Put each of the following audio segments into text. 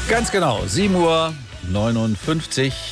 Ganz genau, 7:59 Uhr.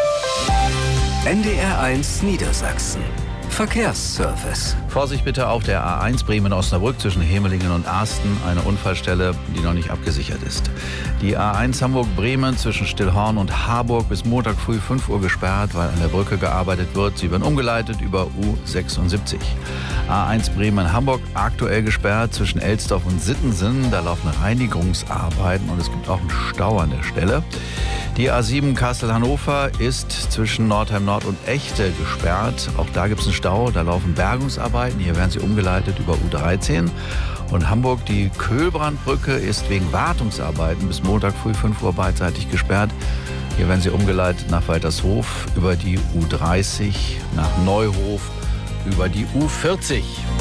NDR1 Niedersachsen. Verkehrsservice. Vorsicht bitte auf der A1 Bremen-Osnabrück zwischen Hemelingen und Arsten. Eine Unfallstelle, die noch nicht abgesichert ist. Die A1 Hamburg-Bremen zwischen Stillhorn und Harburg bis Montag früh 5 Uhr gesperrt, weil an der Brücke gearbeitet wird. Sie werden umgeleitet über U76. A1 Bremen-Hamburg aktuell gesperrt zwischen Elsdorf und Sittensen. Da laufen Reinigungsarbeiten und es gibt auch einen Stau an der Stelle. Die A7 Kassel-Hannover ist zwischen Nordheim Nord und Echte gesperrt. Auch da gibt es einen Stau, da laufen Bergungsarbeiten. Hier werden sie umgeleitet über U13. Und Hamburg, die Köhlbrandbrücke ist wegen Wartungsarbeiten bis Montag früh 5 Uhr beidseitig gesperrt. Hier werden sie umgeleitet nach Waltershof über die U30, nach Neuhof über die U40.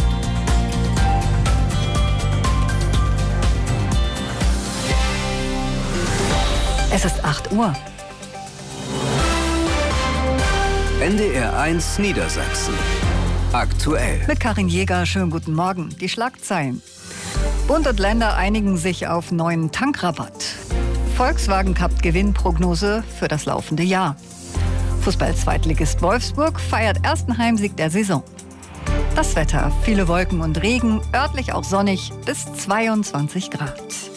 Es ist 8 Uhr. NDR1 Niedersachsen. Aktuell. Mit Karin Jäger, schönen guten Morgen. Die Schlagzeilen. Bund und Länder einigen sich auf neuen Tankrabatt. Volkswagen Cup Gewinnprognose für das laufende Jahr. Fußball-Zweitligist Wolfsburg feiert ersten Heimsieg der Saison. Das Wetter, viele Wolken und Regen, örtlich auch sonnig bis 22 Grad.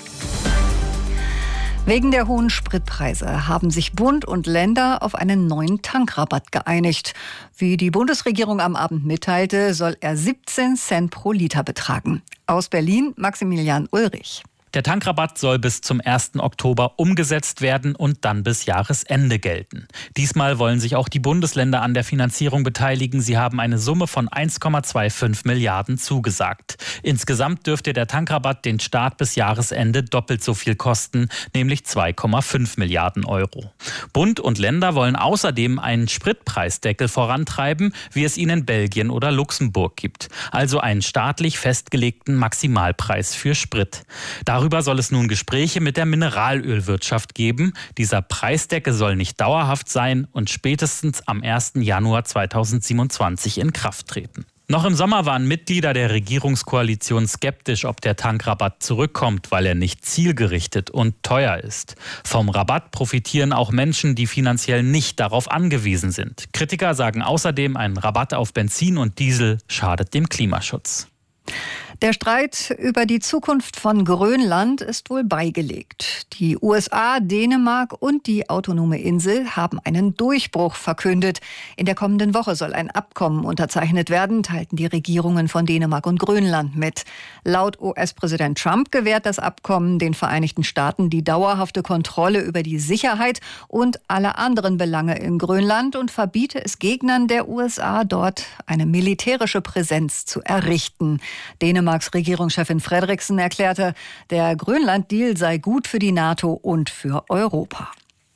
Wegen der hohen Spritpreise haben sich Bund und Länder auf einen neuen Tankrabatt geeinigt. Wie die Bundesregierung am Abend mitteilte, soll er 17 Cent pro Liter betragen. Aus Berlin Maximilian Ulrich. Der Tankrabatt soll bis zum 1. Oktober umgesetzt werden und dann bis Jahresende gelten. Diesmal wollen sich auch die Bundesländer an der Finanzierung beteiligen. Sie haben eine Summe von 1,25 Milliarden zugesagt. Insgesamt dürfte der Tankrabatt den Staat bis Jahresende doppelt so viel kosten, nämlich 2,5 Milliarden Euro. Bund und Länder wollen außerdem einen Spritpreisdeckel vorantreiben, wie es ihn in Belgien oder Luxemburg gibt. Also einen staatlich festgelegten Maximalpreis für Sprit. Darüber soll es nun Gespräche mit der Mineralölwirtschaft geben. Dieser Preisdeckel soll nicht dauerhaft sein und spätestens am 1. Januar 2027 in Kraft treten. Noch im Sommer waren Mitglieder der Regierungskoalition skeptisch, ob der Tankrabatt zurückkommt, weil er nicht zielgerichtet und teuer ist. Vom Rabatt profitieren auch Menschen, die finanziell nicht darauf angewiesen sind. Kritiker sagen außerdem, ein Rabatt auf Benzin und Diesel schadet dem Klimaschutz. Der Streit über die Zukunft von Grönland ist wohl beigelegt. Die USA, Dänemark und die autonome Insel haben einen Durchbruch verkündet. In der kommenden Woche soll ein Abkommen unterzeichnet werden, teilten die Regierungen von Dänemark und Grönland mit. Laut US-Präsident Trump gewährt das Abkommen den Vereinigten Staaten die dauerhafte Kontrolle über die Sicherheit und alle anderen Belange in Grönland und verbiete es Gegnern der USA, dort eine militärische Präsenz zu errichten. Dänemarks Regierungschefin Frederiksen erklärte, der Grönland-Deal sei gut für die NATO und für Europa.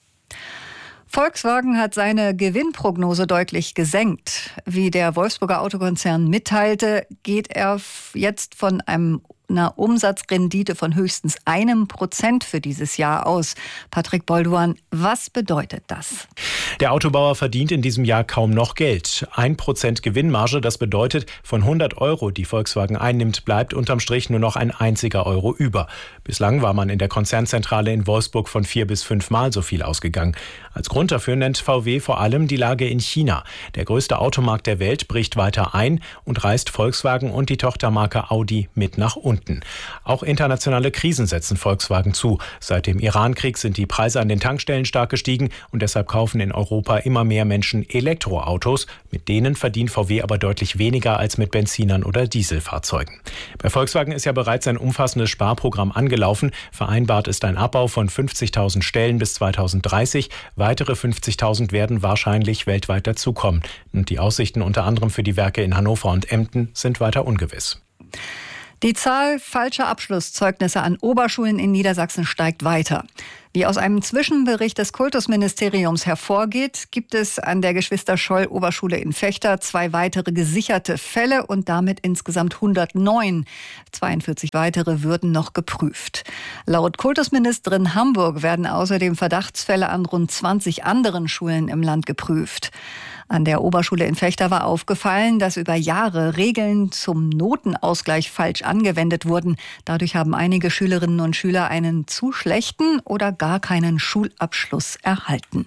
Volkswagen hat seine Gewinnprognose deutlich gesenkt. Wie der Wolfsburger Autokonzern mitteilte, geht er jetzt von einer Umsatzrendite von höchstens 1% für dieses Jahr aus. Patrick Bolduan, was bedeutet das? Der Autobauer verdient in diesem Jahr kaum noch Geld. 1% Gewinnmarge, das bedeutet, von 100 Euro, die Volkswagen einnimmt, bleibt unterm Strich nur noch ein einziger Euro über. Bislang war man in der Konzernzentrale in Wolfsburg von 4 bis 5 Mal so viel ausgegangen. Als Grund dafür nennt VW vor allem die Lage in China. Der größte Automarkt der Welt bricht weiter ein und reißt Volkswagen und die Tochtermarke Audi mit nach unten. Auch internationale Krisen setzen Volkswagen zu. Seit dem Irankrieg sind die Preise an den Tankstellen stark gestiegen und deshalb kaufen in Europa immer mehr Menschen Elektroautos. Mit denen verdient VW aber deutlich weniger als mit Benzinern oder Dieselfahrzeugen. Bei Volkswagen ist ja bereits ein umfassendes Sparprogramm angelaufen. Vereinbart ist ein Abbau von 50.000 Stellen bis 2030. Weitere 50.000 werden wahrscheinlich weltweit dazukommen. Und die Aussichten unter anderem für die Werke in Hannover und Emden sind weiter ungewiss. Die Zahl falscher Abschlusszeugnisse an Oberschulen in Niedersachsen steigt weiter. Wie aus einem Zwischenbericht des Kultusministeriums hervorgeht, gibt es an der Geschwister-Scholl-Oberschule in Vechta 2 weitere gesicherte Fälle und damit insgesamt 109. 42 weitere würden noch geprüft. Laut Kultusministerin Hamburg werden außerdem Verdachtsfälle an rund 20 anderen Schulen im Land geprüft. An der Oberschule in Vechta war aufgefallen, dass über Jahre Regeln zum Notenausgleich falsch angewendet wurden. Dadurch haben einige Schülerinnen und Schüler einen zu schlechten oder gar keinen Schulabschluss erhalten.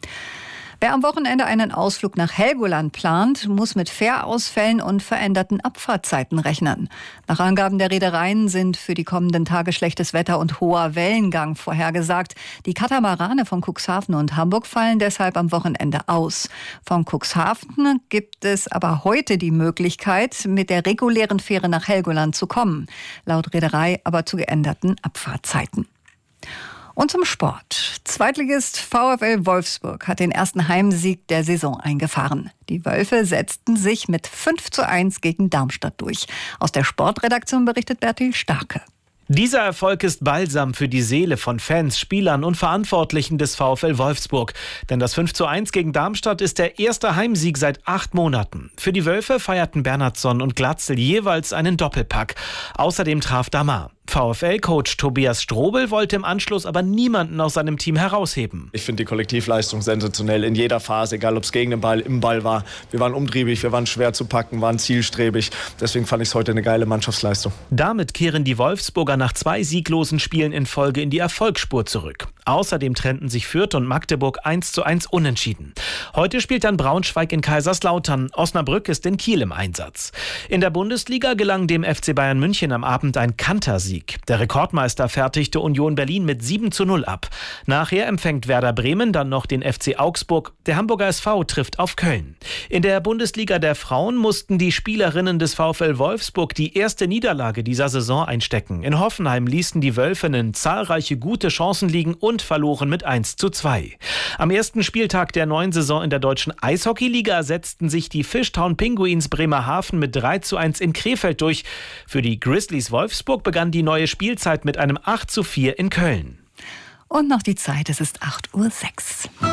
Wer am Wochenende einen Ausflug nach Helgoland plant, muss mit Fährausfällen und veränderten Abfahrtzeiten rechnen. Nach Angaben der Reedereien sind für die kommenden Tage schlechtes Wetter und hoher Wellengang vorhergesagt. Die Katamarane von Cuxhaven und Hamburg fallen deshalb am Wochenende aus. Von Cuxhaven gibt es aber heute die Möglichkeit, mit der regulären Fähre nach Helgoland zu kommen. Laut Reederei aber zu geänderten Abfahrtzeiten. Und zum Sport. Zweitligist VfL Wolfsburg hat den ersten Heimsieg der Saison eingefahren. Die Wölfe setzten sich mit 5:1 gegen Darmstadt durch. Aus der Sportredaktion berichtet Bertil Starke. Dieser Erfolg ist Balsam für die Seele von Fans, Spielern und Verantwortlichen des VfL Wolfsburg. Denn das 5:1 gegen Darmstadt ist der erste Heimsieg seit 8 Monaten. Für die Wölfe feierten Bernhardsson und Glatzel jeweils einen Doppelpack. Außerdem traf Damar. VfL-Coach Tobias Strobel wollte im Anschluss aber niemanden aus seinem Team herausheben. Ich finde die Kollektivleistung sensationell in jeder Phase, egal ob es gegen den Ball, im Ball war. Wir waren umtriebig, wir waren schwer zu packen, waren zielstrebig. Deswegen fand ich es heute eine geile Mannschaftsleistung. Damit kehren die Wolfsburger nach 2 sieglosen Spielen in Folge in die Erfolgsspur zurück. Außerdem trennten sich Fürth und Magdeburg 1:1 unentschieden. Heute spielt dann Braunschweig in Kaiserslautern. Osnabrück ist in Kiel im Einsatz. In der Bundesliga gelang dem FC Bayern München am Abend ein Kantersieg. Der Rekordmeister fertigte Union Berlin mit 7:0 ab. Nachher empfängt Werder Bremen dann noch den FC Augsburg. Der Hamburger SV trifft auf Köln. In der Bundesliga der Frauen mussten die Spielerinnen des VfL Wolfsburg die erste Niederlage dieser Saison einstecken. In Hoffenheim ließen die Wölfinnen zahlreiche gute Chancen liegen und verloren mit 1:2. Am ersten Spieltag der neuen Saison in der deutschen Eishockeyliga setzten sich die Fishtown Pinguins Bremerhaven mit 3:1 in Krefeld durch. Für die Grizzlies Wolfsburg begann die neue Spielzeit mit einem 8:4 in Köln. Und noch die Zeit, es ist 8:06 Uhr.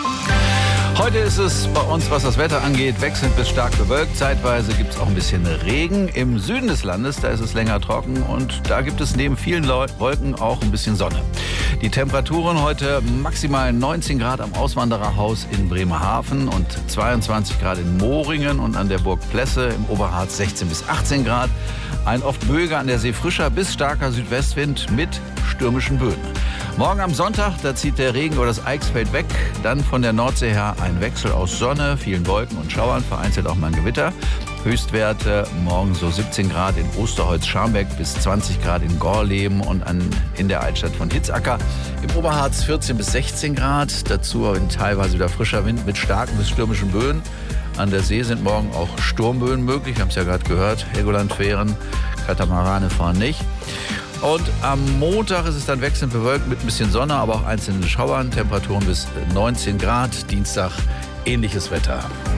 Heute ist es bei uns, was das Wetter angeht, wechselnd bis stark bewölkt. Zeitweise gibt es auch ein bisschen Regen. Im Süden des Landes, da ist es länger trocken und da gibt es neben vielen Wolken auch ein bisschen Sonne. Die Temperaturen heute maximal 19 Grad am Auswandererhaus in Bremerhaven und 22 Grad in Moringen und an der Burg Plesse im Oberharz 16 bis 18 Grad. Ein oft böiger, an der See frischer bis starker Südwestwind mit stürmischen Böen. Morgen am Sonntag, da zieht der Regen über das Eichsfeld weg. Dann von der Nordsee her ein Wechsel aus Sonne, vielen Wolken und Schauern, vereinzelt auch mal ein Gewitter. Höchstwerte morgen so 17 Grad in Osterholz-Scharmbeck bis 20 Grad in Gorleben und in der Altstadt von Hitzacker. Im Oberharz 14 bis 16 Grad, dazu teilweise wieder frischer Wind mit starken bis stürmischen Böen. An der See sind morgen auch Sturmböen möglich, wir haben es ja gerade gehört. Helgoland-Fähren, Katamarane fahren nicht. Und am Montag ist es dann wechselnd bewölkt mit ein bisschen Sonne, aber auch einzelnen Schauern. Temperaturen bis 19 Grad. Dienstag ähnliches Wetter.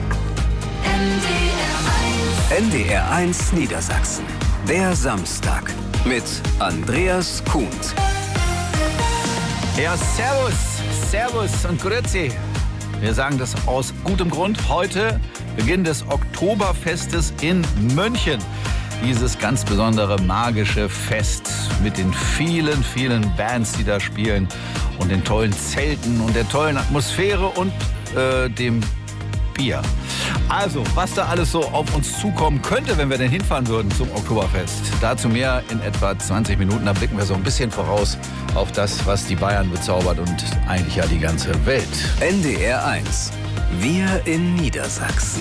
NDR1 Niedersachsen. Der Samstag mit Andreas Kuhn. Ja, servus und grüezi. Wir sagen das aus gutem Grund. Heute Beginn des Oktoberfestes in München. Dieses ganz besondere magische Fest mit den vielen, vielen Bands, die da spielen und den tollen Zelten und der tollen Atmosphäre und dem Bier. Also, was da alles so auf uns zukommen könnte, wenn wir denn hinfahren würden zum Oktoberfest. Dazu mehr in etwa 20 Minuten. Da blicken wir so ein bisschen voraus auf das, was die Bayern bezaubert und eigentlich ja die ganze Welt. NDR1. Wir in Niedersachsen.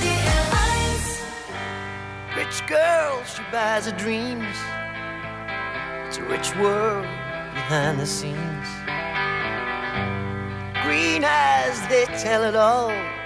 Rich girl, she buys her dreams. It's a rich world behind the scenes. Green eyes, they tell it all.